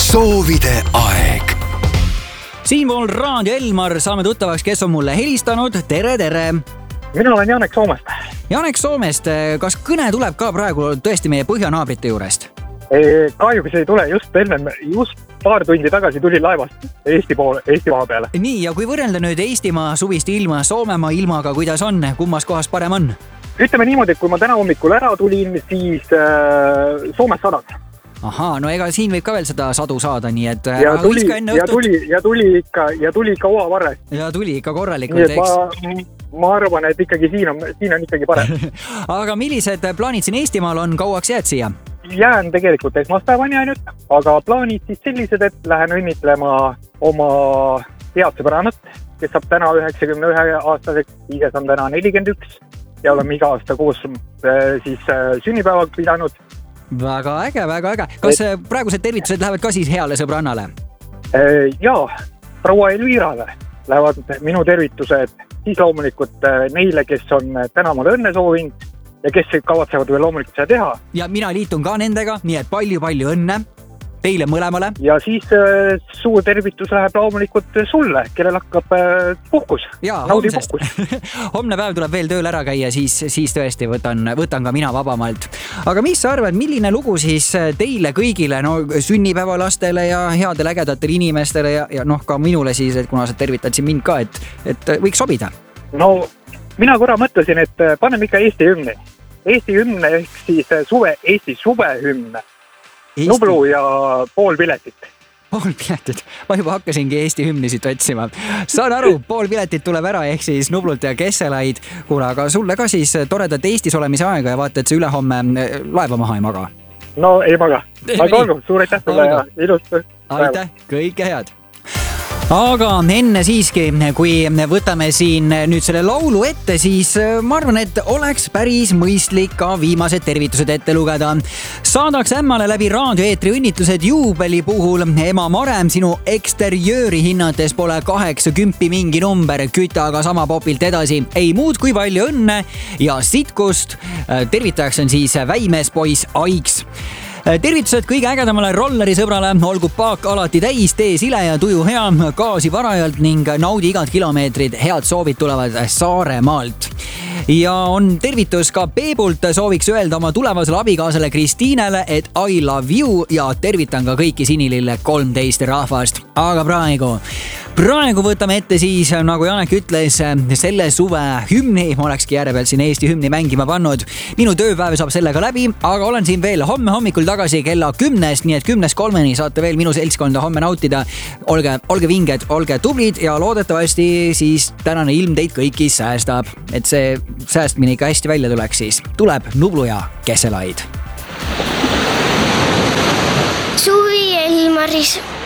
soovide aeg. Siinpool Raadio Elmar saame tuttavaks, kes on mulle helistanud. Tere! Mina olen Janek Soomest. Janek Soomest, kas kõne tuleb ka praegu tõesti meie põhjanaabrite juurest? Kahjuks ei tule, just paar tundi tagasi tuli laevast Eesti maa peale. Nii, ja kui võrrelda nüüd Eestimaa suvist ilma Soomemaa ilmaga, kuidas on? Kummas kohas parem on? Ütleme niimoodi, et kui ma täna hommikul ära tulin, siis Soomes sadas. Ahaa, no ega siin võib ka veel seda sadu saada, nii et tuli ikka oavarre. Ja tuli ikka korralikult, eks? Ma arvan, et ikkagi siin on ikkagi parem. Aga millised plaanid siin Eestimaal on? Kauaks jääd siia? Jään tegelikult esmaspäevani ainult, aga plaanid siis sellised, et lähen õnnitlema oma head sõbrannat, kes saab täna 91 aastaseks, ise on täna 41 ja oleme iga aasta koos siis sünnipäeva pidanud. Väga äge. Kas praegused tervitused lähevad ka siis heale sõbrannale? Jaa, proua Elvirale lähevad minu tervitused, siis loomulikult neile, kes on täna mulle õnne soovinud ja kes kavatsevad veel loomulikult seda teha. Ja mina liitun ka nendega, nii et palju õnne teile mõlemale. Ja siis suur tervitus läheb loomulikult sulle, kellel hakkab puhkus. Naudi puhkus. Homne päev tuleb veel tööl ära käia, siis tõesti võtan ka mina vabamalt. Aga mis sa arvad, milline lugu siis teile kõigile, sünnipäevalastele ja headele ägedatele inimestele ja ka minule siis, et kuna sa tervitad siin mind ka, et võiks sobida? No, mina korra mõtlesin, et paneme ikka Eesti hümni. Eesti hümn ehk siis Eesti suvehümn. Nublu ja pool piletit. Pool piletit? Ma juba hakkasingi Eesti hümnisid otsima. Saan aru, pool piletit tuleb ära ehk siis Nublult ja Kesselaid. Kuule, aga sulle ka siis toredat Eestis olemise aega ja vaata, et see ülehomme laeva maha ei maga. No ei maga. Aga olgu, suur aitäh sulle ja ilust päeva. Aitäh, kõike head. Aga enne siiski, kui võtame siin nüüd selle laulu ette, siis ma arvan, et oleks päris mõistlik ka viimased tervitused ette lugeda. Saadaks ämmale läbi raadioeetri õnnitlused juubeli puhul. Ema Marem, sinu eksteriööri hinnates pole 80 mingi number, küta aga sama popilt edasi. Ei muud kui palju õnne ja sitkust. Tervitajaks on siis väimespoiss Aiks. Tervitused kõige ägedamale rolleri sõbrale, olgu paak alati täis, tee sile ja tuju hea, gaasi varajalt ning naudi igat kilomeetrid, head soovid tulevad Saaremaalt. Ja on tervitus ka Peebult, sooviks öelda oma tulevasele abikaasale Kristiinele, et I love you ja tervitan ka kõiki Sinilille 13 rahvast. Aga praegu võtame ette siis, nagu Janek ütles, selle suve hümni. Ma olekski järje pealt siin Eesti hümni mängima pannud. Minu tööpäev saab sellega läbi, aga olen siin veel homme hommikul tagasi kella 10, nii et 10:03 saate veel minu seltskonda homme nautida. Olge vinged, olge tublid ja loodetavasti siis tänane ilm teid kõiki säästab. Et see säästmine ikka hästi välja tuleks siis. Tuleb Nublu ja Kesselaid. Suvi Elmaris.